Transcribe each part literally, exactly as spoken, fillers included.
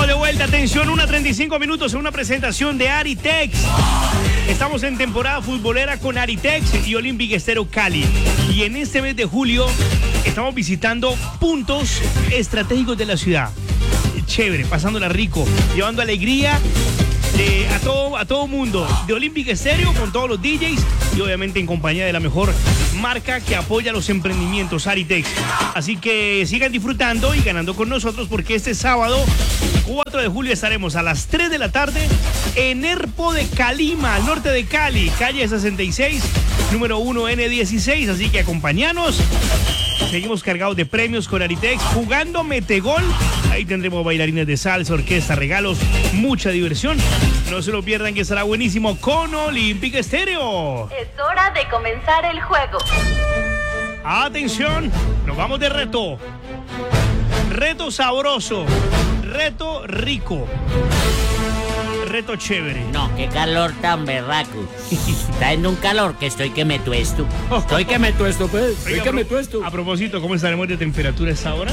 estamos de vuelta. Atención, una treinta y cinco minutos en una presentación de Aritex. Estamos en temporada futbolera con Aritex y Olympic Estéreo Cali. Y en este mes de julio estamos visitando puntos estratégicos de la ciudad. Chévere, pasándola rico, llevando alegría de, a todo a todo mundo. De Olympic Estéreo con todos los D Js y obviamente en compañía de la mejor marca que apoya los emprendimientos, Aritex. Así que sigan disfrutando y ganando con nosotros porque este sábado cuatro de julio estaremos a las tres de la tarde en Erpo de Calima, al norte de Cali, calle sesenta y seis, número uno N dieciséis. Así que acompáñanos. Seguimos cargados de premios con Aritex, jugando Metegol. Ahí tendremos bailarines de salsa, orquesta, regalos, mucha diversión. No se lo pierdan, que estará buenísimo con Olympic Estéreo. Es hora de comenzar el juego. Atención, nos vamos de reto. Reto sabroso, reto rico, reto chévere. No, qué calor tan berraco. Está en un calor que estoy que me tuesto. Estoy que me tuesto, pues. Estoy Oiga, que a me pro- tuesto. A propósito, ¿cómo estaremos de temperatura a esta hora?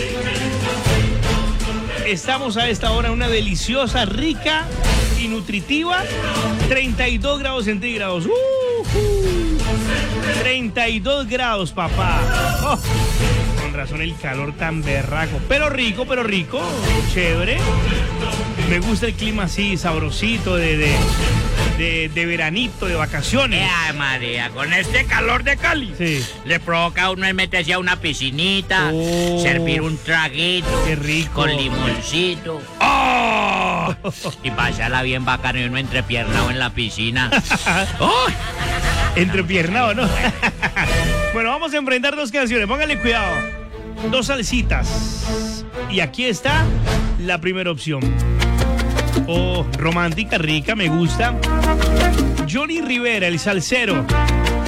Estamos a esta hora en una deliciosa, rica y nutritiva treinta y dos grados centígrados. Uh-huh. treinta y dos grados, papá. Oh, con razón el calor tan berraco. Pero rico, pero rico. Chévere. Me gusta el clima así, sabrosito, de, de, de, de veranito, de vacaciones. Ay, María, con este calor de Cali. Sí. Le provoca a uno el meterse a una piscinita, Oh. servir un traguito. Qué rico. Con limoncito. ¡Oh! Y pasarla bien bacano y uno entrepiernado en la piscina. ¡Oh! Entrepiernado, ¿no? Bueno, vamos a enfrentar dos canciones. Pónganle cuidado. Dos salsitas. Y aquí está la primera opción. Oh, romántica, rica, me gusta. Johnny Rivera, el salsero.